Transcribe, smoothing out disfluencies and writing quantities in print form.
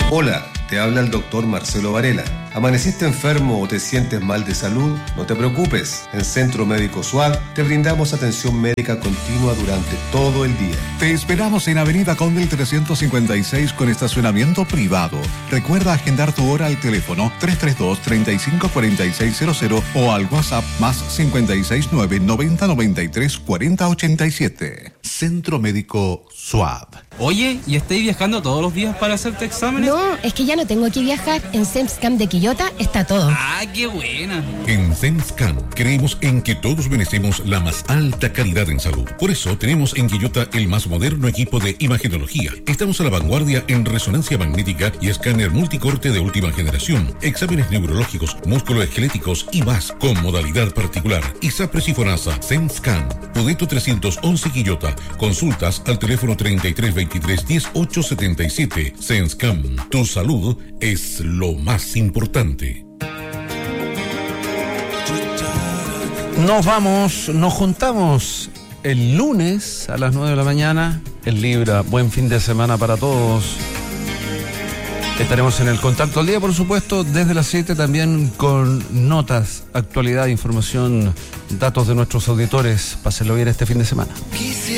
Hola, te habla el doctor Marcelo Varela. ¿Amaneciste enfermo o te sientes mal de salud? No te preocupes. En Centro Médico SUAB te brindamos atención médica continua durante todo el día. Te esperamos en Avenida Condel 356 con estacionamiento privado. Recuerda agendar tu hora al teléfono 332-354600 o al WhatsApp más 569-9093-4087. Centro Médico SUAB. Oye, ¿y estáis viajando todos los días para hacerte exámenes? No, es que ya no tengo que viajar. En SEMSCAM de Quillota está todo. ¡Ah, qué buena! En SEMSCAM creemos en que todos merecemos la más alta calidad en salud. Por eso tenemos en Quillota el más moderno equipo de imagenología. Estamos a la vanguardia en resonancia magnética y escáner multicorte de última generación, exámenes neurológicos, musculoesqueléticos y más, con modalidad particular. ISAPRES y FONASA. SEMSCAM. Podeto 311 Quillota. Consultas al teléfono 3323-10877. SEMSCAM. Tu salud es lo más importante. Nos juntamos el lunes a las 9 de la mañana en Libra. Buen fin de semana para todos. Estaremos en el Contacto al Día, por supuesto, desde las 7 también con notas, actualidad, información, datos de nuestros auditores. Pásenlo bien este fin de semana.